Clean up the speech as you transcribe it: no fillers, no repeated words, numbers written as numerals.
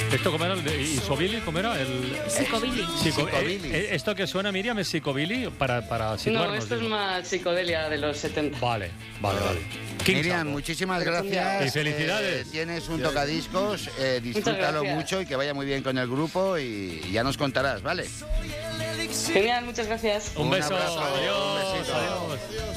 ¿Esto cómo era? ¿Y Sobili? ¿Cómo era? Psicobilly. ¿Esto que suena, Miriam, es Psicobilly? Para situarnos. No, esto es más psicodelia de los 70. Vale. Miriam, muchísimas gracias. Y felicidades. Tienes un tocadiscos, disfrútalo mucho y que vaya muy bien con el grupo y ya nos contarás, ¿vale? Genial, muchas gracias. Un beso. abrazo, Adiós. un besito. Adiós.